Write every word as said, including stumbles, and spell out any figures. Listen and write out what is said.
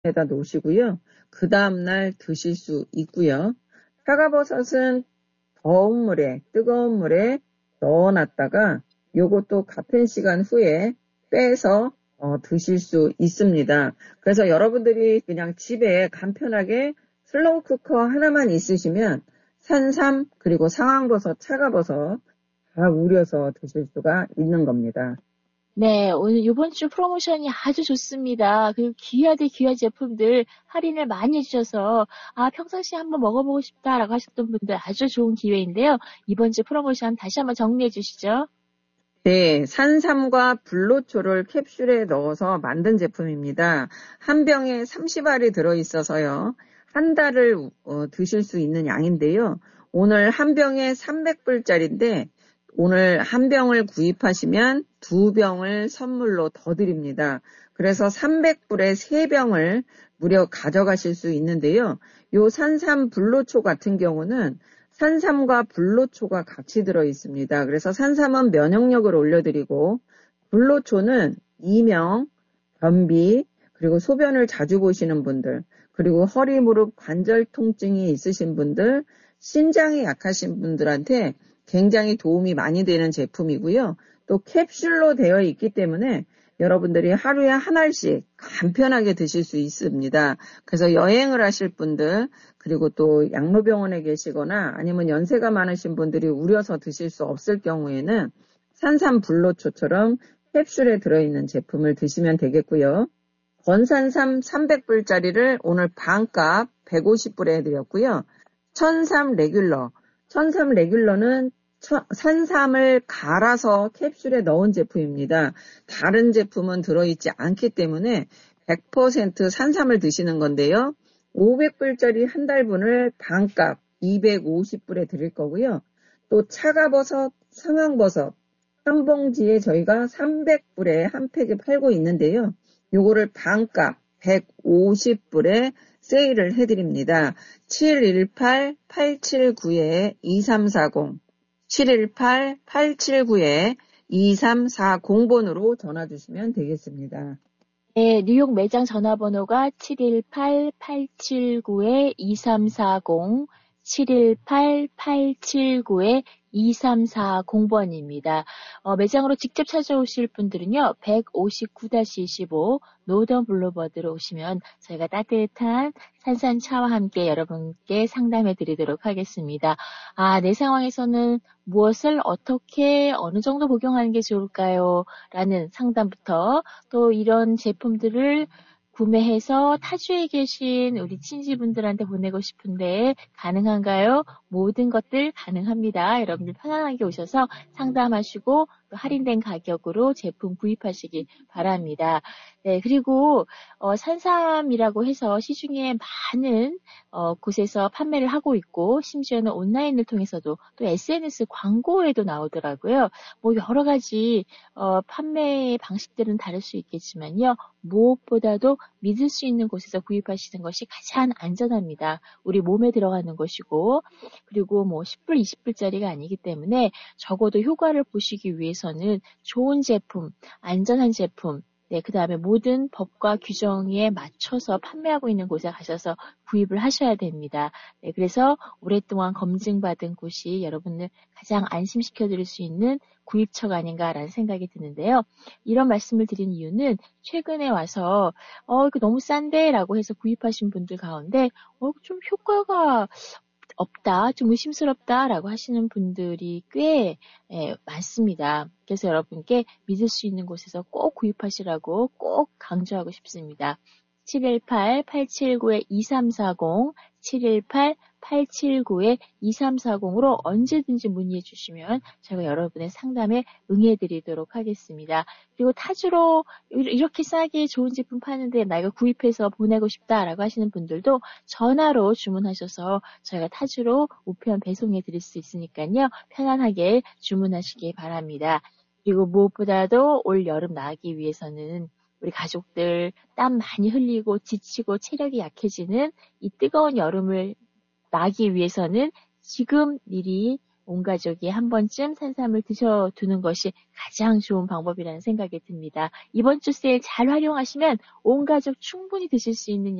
에다 놓으시고요. 그 다음날 드실 수 있고요. 차가버섯은 더운 물에, 뜨거운 물에 넣어놨다가 요것도 같은 시간 후에 빼서 어, 드실 수 있습니다. 그래서 여러분들이 그냥 집에 간편하게 슬로우 쿠커 하나만 있으시면 산삼 그리고 상황버섯, 차가버섯 다 우려서 드실 수가 있는 겁니다. 네, 오늘 이번 주 프로모션이 아주 좋습니다. 그리고 귀하디 귀한 제품들 할인을 많이 해주셔서 아 평상시에 한번 먹어보고 싶다라고 하셨던 분들 아주 좋은 기회인데요. 이번 주 프로모션 다시 한번 정리해 주시죠. 네, 산삼과 불로초를 캡슐에 넣어서 만든 제품입니다. 한 병에 삼십 알이 들어있어서요. 한 달을 어, 드실 수 있는 양인데요. 오늘 한 병에 삼백 불짜리인데 오늘 한 병을 구입하시면 두 병을 선물로 더 드립니다. 그래서 삼백 불에 세 병을 무려 가져가실 수 있는데요. 요 산삼 불로초 같은 경우는 산삼과 불로초가 같이 들어있습니다. 그래서 산삼은 면역력을 올려드리고 불로초는 이명, 변비, 그리고 소변을 자주 보시는 분들, 그리고 허리, 무릎, 관절 통증이 있으신 분들, 신장이 약하신 분들한테 굉장히 도움이 많이 되는 제품이고요. 또 캡슐로 되어 있기 때문에 여러분들이 하루에 한 알씩 간편하게 드실 수 있습니다. 그래서 여행을 하실 분들, 그리고 또 양로병원에 계시거나 아니면 연세가 많으신 분들이 우려서 드실 수 없을 경우에는 산삼 불로초처럼 캡슐에 들어있는 제품을 드시면 되겠고요. 건산삼 삼백 불짜리를 오늘 반값 백오십 불에 해드렸고요. 천삼 레귤러, 천삼 레귤러는 산삼을 갈아서 캡슐에 넣은 제품입니다. 다른 제품은 들어있지 않기 때문에 백 퍼센트 산삼을 드시는 건데요. 오백 불짜리 한 달분을 반값 이백오십 불에 드릴 거고요. 또 차가버섯, 상황버섯 한 봉지에 저희가 삼백 불에 한 팩에 팔고 있는데요. 요거를 반값 백오십 불에 세일을 해드립니다. 칠일팔 팔칠구 이삼사공 칠일팔 팔칠구 이삼사공 번으로 전화 주시면 되겠습니다. 네, 뉴욕 매장 전화번호가 칠일팔 팔칠구 이삼사공 칠일팔 팔칠구 이삼사공 번입니다. 어, 매장으로 직접 찾아오실 분들은요. 백오십구 이십오 노던 블루버드로 오시면 저희가 따뜻한 산산차와 함께 여러분께 상담해 드리도록 하겠습니다. 아, 내 상황에서는 무엇을 어떻게 어느 정도 복용하는 게 좋을까요? 라는 상담부터 또 이런 제품들을 구매해서 타주에 계신 우리 친지분들한테 보내고 싶은데 가능한가요? 모든 것들 가능합니다. 여러분들 편안하게 오셔서 상담하시고 또 할인된 가격으로 제품 구입하시기 바랍니다. 네, 그리고 어, 산삼이라고 해서 시중에 많은 어, 곳에서 판매를 하고 있고 심지어는 온라인을 통해서도 또 에스엔에스 광고에도 나오더라고요. 뭐 여러 가지 어, 판매 방식들은 다를 수 있겠지만요. 무엇보다도 믿을 수 있는 곳에서 구입하시는 것이 가장 안전합니다. 우리 몸에 들어가는 것이고 그리고 뭐 십 불, 이십 불짜리가 아니기 때문에 적어도 효과를 보시기 위해서는 좋은 제품, 안전한 제품, 네, 그 다음에 모든 법과 규정에 맞춰서 판매하고 있는 곳에 가셔서 구입을 하셔야 됩니다. 네, 그래서 오랫동안 검증받은 곳이 여러분을 가장 안심시켜 드릴 수 있는 구입처가 아닌가라는 생각이 드는데요. 이런 말씀을 드린 이유는 최근에 와서 어, 이거 너무 싼데? 라고 해서 구입하신 분들 가운데 어, 좀 효과가 없다, 좀 의심스럽다 라고 하시는 분들이 꽤 예, 많습니다. 그래서 여러분께 믿을 수 있는 곳에서 꼭 구입하시라고 꼭 강조하고 싶습니다. 칠일팔 팔칠구 이삼사공 칠일팔 팔칠구 이삼사공으로 언제든지 문의해 주시면 제가 여러분의 상담에 응해 드리도록 하겠습니다. 그리고 타주로 이렇게 싸게 좋은 제품 파는데 나 이거 구입해서 보내고 싶다라고 하시는 분들도 전화로 주문하셔서 저희가 타주로 우편 배송해 드릴 수 있으니까요. 편안하게 주문하시기 바랍니다. 그리고 무엇보다도 올 여름 나기 위해서는 우리 가족들 땀 많이 흘리고 지치고 체력이 약해지는 이 뜨거운 여름을 나기 위해서는 지금 미리 온 가족이 한 번쯤 산삼을 드셔두는 것이 가장 좋은 방법이라는 생각이 듭니다. 이번 주 세일 잘 활용하시면 온 가족 충분히 드실 수 있는